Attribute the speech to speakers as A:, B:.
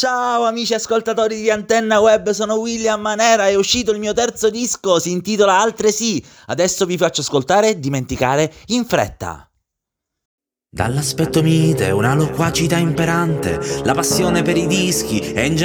A: Ciao amici ascoltatori di Antenna Web, sono William Manera, è uscito il mio terzo disco, si intitola Altresì. Adesso vi faccio ascoltare Dimenticare in fretta.
B: Dall'aspetto mite, una loquacità imperante, la passione per i dischi e in